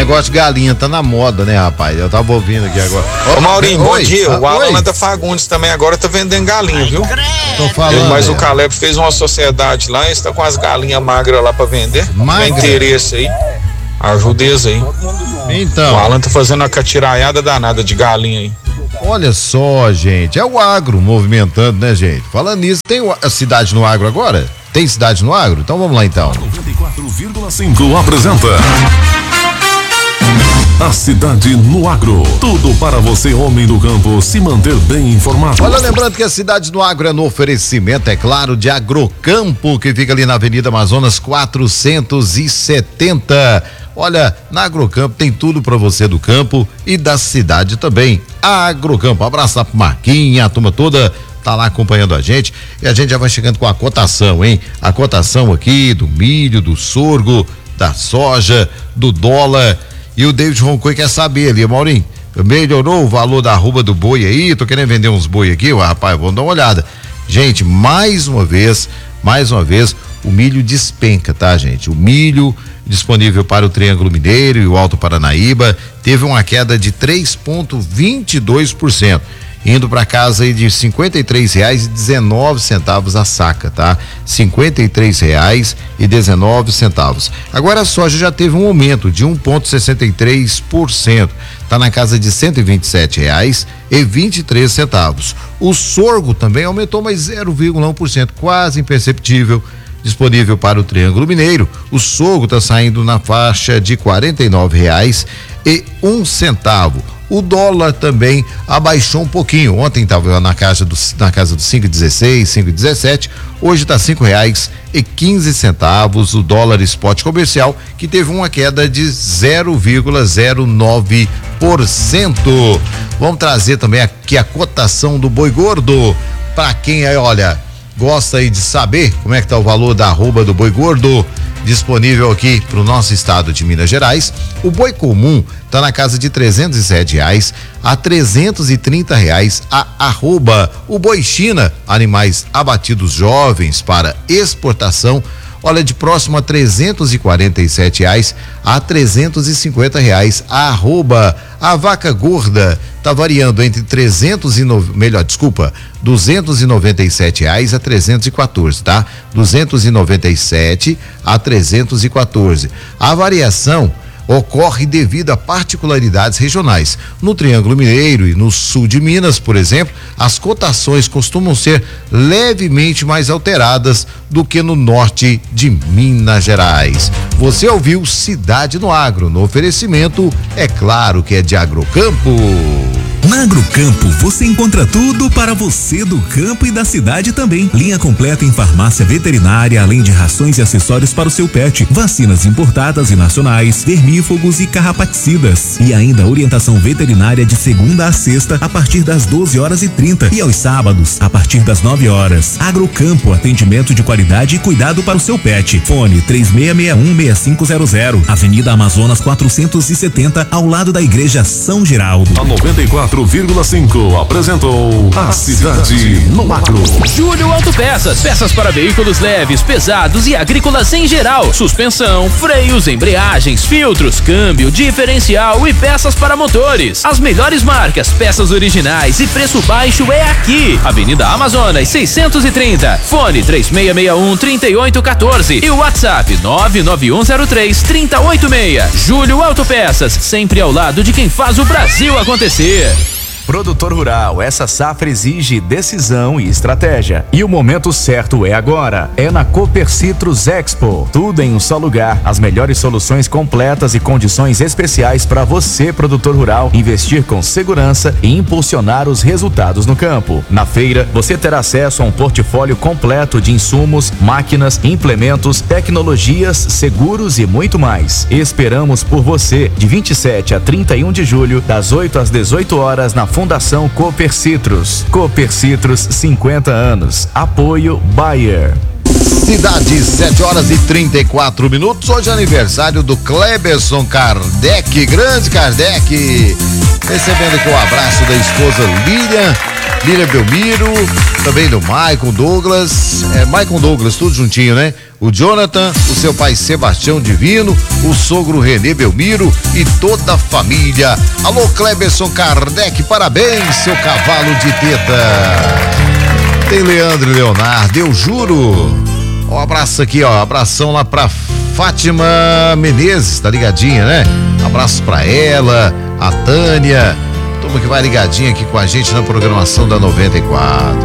negócio de galinha tá na moda, né, rapaz? Eu tava ouvindo aqui agora. Ô, Maurinho, bom dia. O Alan oi. da Fagundes também agora tá vendendo galinha, viu? Tô falando. Mas o Caleb fez uma sociedade lá, está com as galinhas magras lá pra vender. Magra? Tem interesse aí. Ajuda eles aí. Então. O Alan tá fazendo uma catiraiada danada de galinha aí. Olha só, gente, é o agro movimentando, né, gente? Falando nisso, tem a cidade no agro agora? Tem cidade no agro? Então vamos lá, então. 94,5 apresenta A Cidade no Agro. Tudo para você, homem do campo, se manter bem informado. Olha, lembrando que a Cidade no Agro é no oferecimento, é claro, de Agrocampo, que fica ali na Avenida Amazonas 470. Olha, na Agrocampo tem tudo para você do campo e da cidade também. A Agrocampo, abraço pro Marquinhos, a turma toda tá lá acompanhando a gente e a gente já vai chegando com a cotação, hein? A cotação aqui do milho, do sorgo, da soja, do dólar. E o David Roncoy quer saber ali, Maurinho, melhorou o valor da arroba do boi aí? Tô querendo vender uns boi aqui, rapaz, vamos dar uma olhada. Gente, mais uma vez, o milho despenca, tá, gente? O milho disponível para o Triângulo Mineiro e o Alto Paranaíba teve uma queda de 3,22%, indo para casa aí de R$ 53,19 a saca, tá? R$ 53,19. Agora a soja já teve um aumento de 1,63%, tá na casa de R$ 127,23. O sorgo também aumentou mais 0,1%, quase imperceptível. Disponível para o Triângulo Mineiro, o sorgo está saindo na faixa de R$ 49,01. O dólar também abaixou um pouquinho. Ontem estava na casa dos 5,16, 5,17. Hoje está R$ 5,15. O dólar spot comercial, que teve uma queda de 0,09%. Vamos trazer também aqui a cotação do boi gordo. Para quem aí, olha, gosta aí de saber como é que tá o valor da arroba do boi gordo, disponível aqui pro nosso estado de Minas Gerais. O boi comum tá na casa de R$ 307 a R$ 330 a arroba. O boi China, animais abatidos jovens para exportação, olha, de próximo a R$ 347 a R$ 350 a arroba. A vaca gorda tá variando entre 297 a 314, tá? 297 a 314. A variação ocorre devido a particularidades regionais. No Triângulo Mineiro e no sul de Minas, por exemplo, as cotações costumam ser levemente mais alteradas do que no norte de Minas Gerais. Você ouviu Cidade no Agro, no oferecimento, é claro que é de Agrocampo. Na Agrocampo você encontra tudo para você do campo e da cidade também. Linha completa em farmácia veterinária, além de rações e acessórios para o seu pet, vacinas importadas e nacionais, vermífugos e carrapaticidas. E ainda orientação veterinária de segunda a sexta a partir das 12h30 e aos sábados a partir das 9h. Agrocampo, atendimento de qualidade e cuidado para o seu pet. Fone 3661-6500, Avenida Amazonas 470, ao lado da Igreja São Geraldo. A 94,5 apresentou A Cidade no Agro. Júlio Autopeças, peças para veículos leves, pesados e agrícolas em geral. Suspensão, freios, embreagens, filtros, câmbio, diferencial e peças para motores. As melhores marcas, peças originais e preço baixo é aqui. Avenida Amazonas 630. Fone 3661-3814 e o WhatsApp 99103-3086. Júlio Autopeças, sempre ao lado de quem faz o Brasil acontecer. Produtor rural, essa safra exige decisão e estratégia. E o momento certo é agora. É na Cooper Citrus Expo. Tudo em um só lugar. As melhores soluções completas e condições especiais para você, produtor rural, investir com segurança e impulsionar os resultados no campo. Na feira, você terá acesso a um portfólio completo de insumos, máquinas, implementos, tecnologias, seguros e muito mais. Esperamos por você de 27 a 31 de julho, das 8 às 18 horas, na Fundação Cooper Citrus. Cooper Citrus, 50 anos. Apoio Bayer. Cidade, 7h34. Hoje é aniversário do Cleberson Kardec, grande Kardec. Recebendo aqui o abraço da esposa Lilian Miriam Belmiro, também do Maicon Douglas, Maicon Douglas, tudo juntinho, né? O Jonathan, o seu pai Sebastião Divino, o sogro Renê Belmiro e toda a família. Alô, Cleberson Kardec, parabéns, seu cavalo de teta. Tem Leandro e Leonardo, eu juro. Um abraço aqui, ó, abração lá pra Fátima Menezes, tá ligadinha, né? Abraço pra ela, a Tânia, turma que vai ligadinha aqui com a gente na programação da 94.